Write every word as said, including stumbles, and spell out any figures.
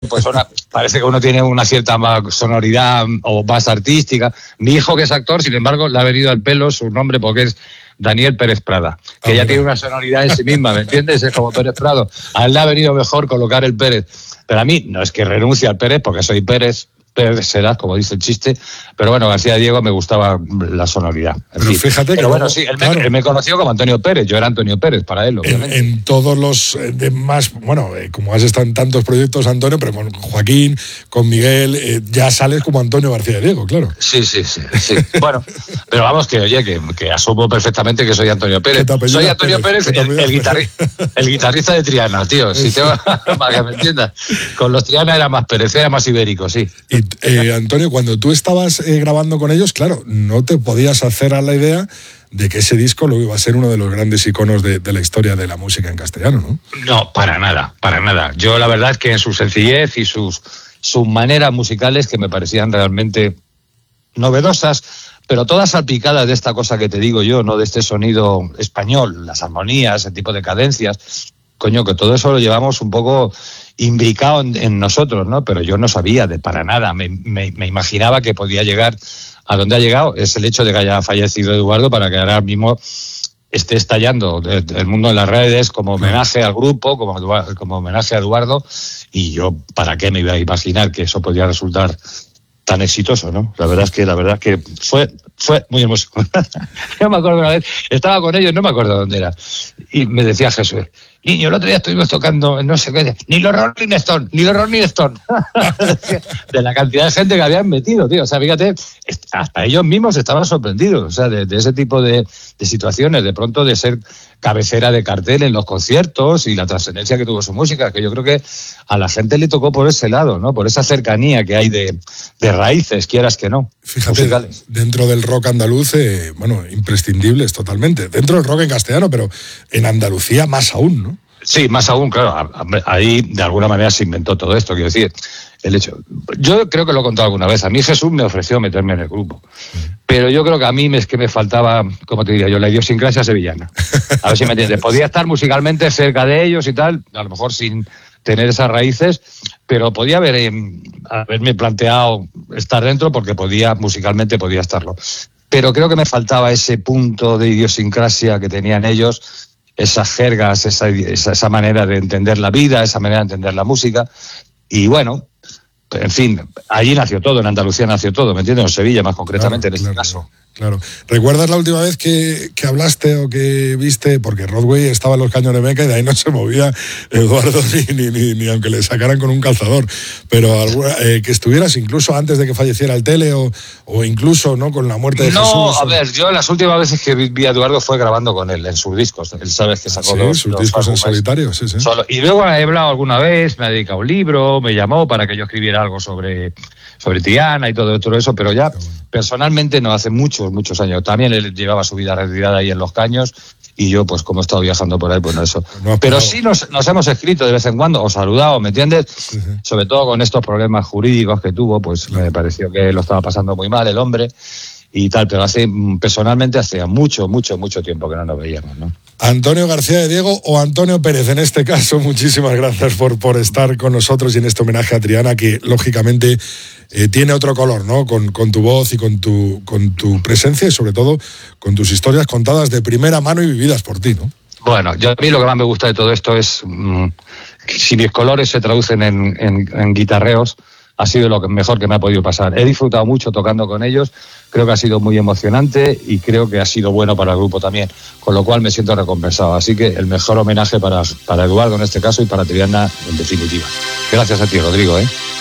pues una, parece que uno tiene una cierta más sonoridad o más artística. Mi hijo, que es actor, sin embargo, le ha venido al pelo su nombre porque es Daniel Pérez Prada, que ah, ya tiene una sonoridad en sí misma, ¿me entiendes? Es como Pérez Prado. A él le ha venido mejor colocar el Pérez. Pero a mí no es que renuncie al Pérez, porque soy Pérez, Pérez será, como dice el chiste, pero bueno, García Diego me gustaba la sonoridad. Pero fin. fíjate pero que bueno, luego, sí, él, claro, me, él me conoció como Antonio Pérez, yo era Antonio Pérez para él, obviamente. En, en todos los demás, bueno, eh, como has estado en tantos proyectos, Antonio, pero con Joaquín, con Miguel, eh, ya sales como Antonio García Diego, claro. Sí, sí, sí, sí. Bueno, pero vamos, que oye, que, que asumo perfectamente que soy Antonio Pérez. Soy Antonio Pérez, Pérez el, el, guitarri el guitarrista de Triana, tío, si te va, para que me entiendas. Con los Triana era más Pérez, era más ibérico, sí. Y, eh, Antonio, cuando tú estabas eh, grabando con ellos, claro, no te podías hacer a la idea de que ese disco lo iba a ser uno de los grandes iconos de, de la historia de la música en castellano, ¿no? No, para nada, para nada. Yo la verdad es que en su sencillez y sus, sus maneras musicales, que me parecían realmente novedosas, pero todas salpicadas de esta cosa que te digo yo, ¿no? De este sonido español, las armonías, ese tipo de cadencias, coño, que todo eso lo llevamos un poco imbricado en, en nosotros, ¿no? Pero yo no sabía de para nada, me, me, me imaginaba que podía llegar a donde ha llegado. Es el hecho de que haya fallecido Eduardo para que ahora mismo esté estallando el mundo en las redes como homenaje al grupo, como, como homenaje a Eduardo, y yo, ¿para qué me iba a imaginar que eso podía resultar tan exitoso, ¿no? La verdad es que, la verdad es que fue, fue muy hermoso. Yo me acuerdo una vez, estaba con ellos, no me acuerdo dónde era, y me decía Jesús, niño, el otro día estuvimos tocando, no sé qué, ni los Rolling Stone, ni los Rolling Stone. De la cantidad de gente que habían metido, tío. O sea, fíjate, hasta ellos mismos estaban sorprendidos, o sea, de, de ese tipo de, de situaciones, de pronto de ser cabecera de cartel en los conciertos y la trascendencia que tuvo su música, que yo creo que a la gente le tocó por ese lado, ¿no? Por esa cercanía que hay de, de raíces, quieras que no. Fíjate, musicales. Dentro del rock andaluz, eh, bueno, imprescindibles totalmente. Dentro del rock en castellano, pero en Andalucía más aún, ¿no? Sí, más aún, claro. Ahí de alguna manera se inventó todo esto, quiero decir. El hecho, yo creo que lo he contado alguna vez. A mí Jesús me ofreció meterme en el grupo, pero yo creo que a mí es que me faltaba, como te diría yo, la idiosincrasia sevillana. A ver si me entiendes. Podía estar musicalmente cerca de ellos y tal, a lo mejor sin tener esas raíces, pero podía haber, eh, haberme planteado estar dentro porque podía, musicalmente podía estarlo. Pero creo que me faltaba ese punto de idiosincrasia que tenían ellos, esas jergas, esa, esa, esa manera de entender la vida, esa manera de entender la música. Y bueno, en fin, allí nació todo, en Andalucía nació todo, ¿me entiendes? En Sevilla, más concretamente, claro, en este claro, caso. Claro. ¿Recuerdas la última vez que, que hablaste o que viste? Porque Rodway estaba en los Caños de Meca y de ahí no se movía Eduardo ni, ni, ni, ni aunque le sacaran con un calzador. Pero eh, que estuvieras incluso antes de que falleciera el Tele o, o incluso no con la muerte de no, Jesús. No, a o... ver, yo las últimas veces que vi a Eduardo fue grabando con él en sus discos. Él sabes que sacó sí, dos, sus dos discos álbumes. En solitario, sí, sí. Solo. Y luego he hablado alguna vez, me ha dedicado un libro, me llamó para que yo escribiera algo sobre, sobre Triana y todo, todo eso, pero ya bueno. Personalmente no, hace muchos, muchos años. También él llevaba su vida retirada ahí en Los Caños y yo, pues como he estado viajando por ahí, pues no eso. No, pero sí nos, nos hemos escrito de vez en cuando, o saludado, ¿me entiendes? Sí, sí. Sobre todo con estos problemas jurídicos que tuvo, pues claro. Me pareció que lo estaba pasando muy mal el hombre y tal, pero hace, personalmente hacía mucho, mucho, mucho tiempo que no nos veíamos, ¿no? Antonio García de Diego o Antonio Pérez, en este caso, muchísimas gracias por, por estar con nosotros y en este homenaje a Triana, que lógicamente eh, tiene otro color, ¿no? Con, con tu voz y con tu, con tu presencia y sobre todo con tus historias contadas de primera mano y vividas por ti, ¿no? Bueno, yo a mí lo que más me gusta de todo esto es, mmm, si mis colores se traducen en, en, en guitarreos, ha sido lo que mejor que me ha podido pasar. He disfrutado mucho tocando con ellos, creo que ha sido muy emocionante y creo que ha sido bueno para el grupo también, con lo cual me siento recompensado. Así que el mejor homenaje para, para Eduardo en este caso y para Triana en definitiva. Gracias a ti, Rodrigo, ¿eh?